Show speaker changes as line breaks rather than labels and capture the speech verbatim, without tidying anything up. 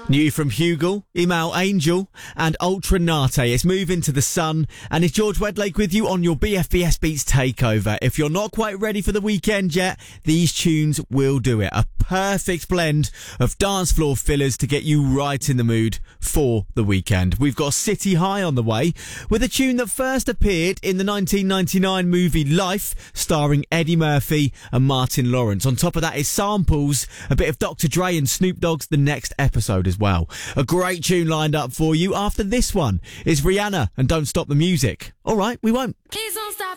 New from Hugel, Imal Angel and Ultra Nate. It's Moving to the Sun, and it's George Wedlake with you on your B F B S Beats Takeover. If you're not quite ready for the weekend yet, these tunes will do it. A perfect blend of dance floor fillers to get you right in the mood for the weekend. We've got City High on the way with a tune that first appeared in the nineteen ninety-nine movie Life, starring Eddie Murphy and Martin Lawrence. On top of that is samples, a bit of Doctor Dre and Snoop Dogg's The Next Episode as well. A great tune lined up for you. After this one is Rihanna and Don't Stop the Music. All right, we won't.
Please don't stop.